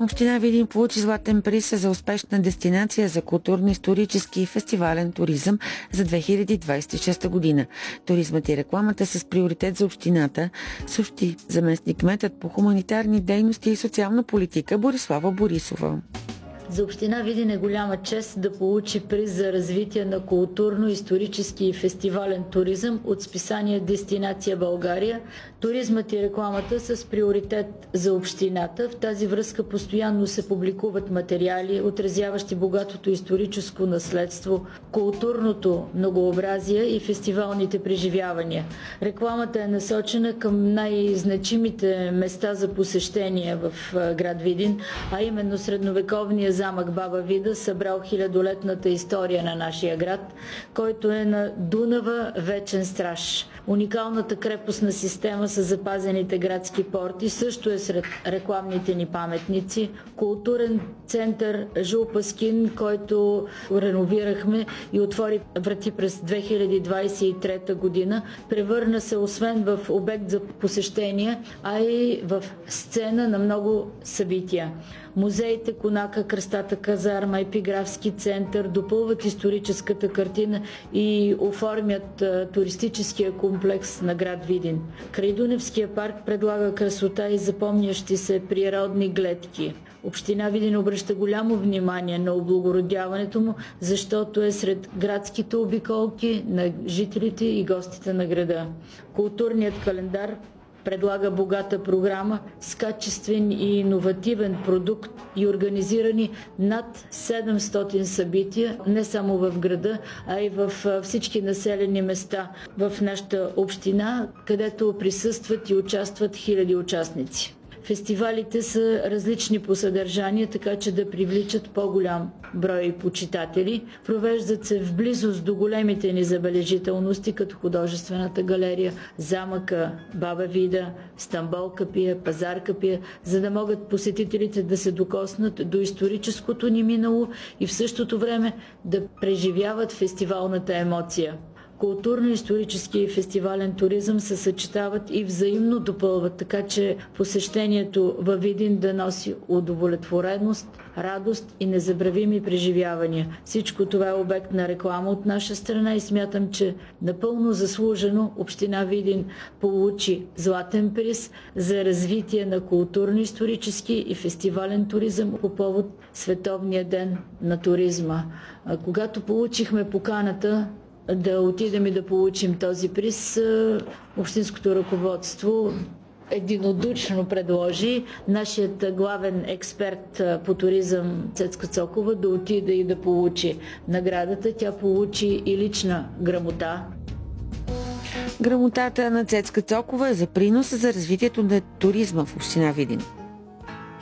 Община Видин получи златен приз за успешна дестинация за културно-исторически и фестивален туризъм за 2026 година. Туризмът и рекламата с приоритет за общината, съобщи заместник-кметът по хуманитарни дейности и социална политика Борислава Борисова. За община Видин е голяма чест да получи приз за развитие на културно-исторически и фестивален туризъм от списание Дестинация България. Туризмът и рекламата с приоритет за общината. В тази връзка постоянно се публикуват материали, отразяващи богатото историческо наследство, културното многообразие и фестивалните преживявания. Рекламата е насочена към най-значимите места за посещение в град Видин, а именно средновековния замък Баба Вида, събрал хилядолетната история на нашия град, който е на Дунава вечен страж. Уникалната крепостна система с запазените градски порти също е сред рекламните ни паметници. Културен център Жулпаскин, който реновирахме и отвори врати през 2023 година, превърна се освен в обект за посещение, а и в сцена на много събития. Музеите Конака, Кръстата казарма, Епиграфски център допълват историческата картина и оформят туристическия комплекс на град Видин. Крайдуневския парк предлага красота и запомнящи се природни гледки. Община Видин обръща голямо внимание на облагородяването му, защото е сред градските обиколки на жителите и гостите на града. Културният календар предлага богата програма с качествен и иновативен продукт и организирани над 700 събития, не само в града, а и в всички населени места в нашата община, където присъстват и участват хиляди участници. Фестивалите са различни по съдържание, така че да привличат по-голям брой почитатели. Провеждат се в близост до големите ни забележителности, като художествената галерия, замъка Баба Вида, Стамбол Капия, Пазар Капия, за да могат посетителите да се докоснат до историческото ни минало и в същото време да преживяват фестивалната емоция. Културно-исторически и фестивален туризъм се съчетават и взаимно допълват, така че посещението във Видин да носи удовлетвореност, радост и незабравими преживявания. Всичко това е обект на реклама от наша страна и смятам, че напълно заслужено община Видин получи златен приз за развитие на културно-исторически и фестивален туризъм по повод Световния ден на туризма. Когато получихме поканата да отидем и да получим този приз, общинското ръководство единодушно предложи нашият главен експерт по туризъм Цецка Цокова да отиде и да получи наградата. Тя получи и лична грамота. Грамотата на Цецка Цокова е за принос за развитието на туризма в община Видин.